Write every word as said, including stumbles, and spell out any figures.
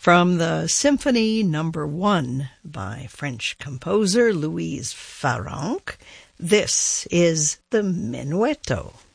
From the Symphony Number One by French composer Louise Farrenc, this is the Menuetto.